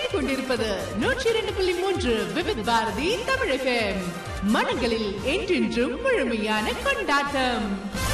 கேட்டுக்கொண்டிருப்பது 102.3 விவித் பாரதி தமிழ் FM. மனங்களில் என்றென்றும் முழுமையான கொண்டாட்டம்.